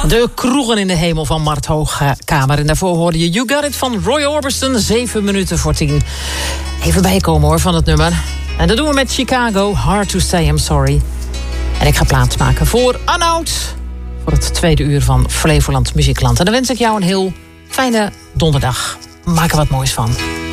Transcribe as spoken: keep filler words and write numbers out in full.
De kroegen in de hemel van Mart Hoogkamer. En daarvoor hoorde je You Got It van Roy Orbison. Zeven minuten voor tien. Even bijkomen hoor van het nummer. En dat doen we met Chicago. Hard to Say I'm Sorry. En ik ga plaats maken voor Arnoud. Voor het tweede uur van Flevoland Muziekland. En dan wens ik jou een heel fijne donderdag. Maak er wat moois van.